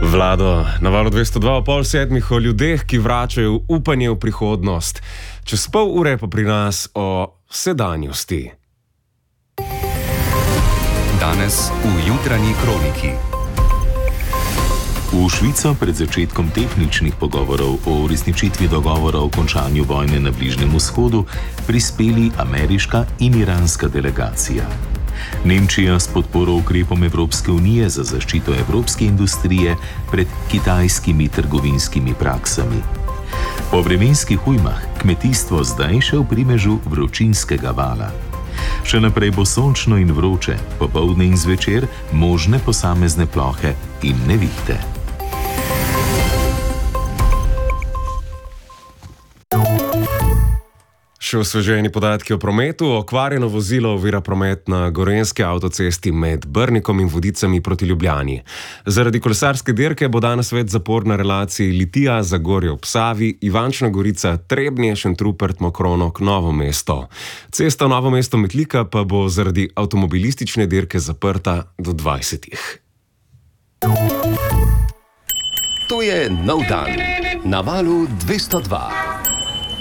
Vlado, na valu 202 ob 6:30 o ljudeh, ki vračajo upanje v prihodnost. Čez pol ure pa pri nas o sedanjosti. Danes v jutranji kroniki. V Švico pred začetkom tehničnih pogovorov o uresničitvi dogovora o končanju vojne na Bližnjem vzhodu prispeli ameriška in iranska delegacija. Nemčija s podporo ukrepom Evropske unije za zaščito evropske industrije pred kitajskimi trgovinskimi praksami. Po vremenskih ujmah kmetijstvo zdaj še v primežu vročinskega vala. Še naprej bo sončno in vroče, popoldne in zvečer možne posamezne plohe in nevihte. Še osveženi podatki o prometu. Okvarjeno vozilo ovira promet na gorenjski avtocesti med Brnikom in Vodicami proti Ljubljani. Zaradi kolesarske dirke bo danes več zapor na relaciji Litija-Zagorje ob Savi, Ivančna Gorica, Trebnje, Šentrupert, Mokronog, Novo mesto. Cesta Novo mesto-Metlika pa bo zaradi avtomobilistične dirke zaprta do 20. To je nov dan na valu 202.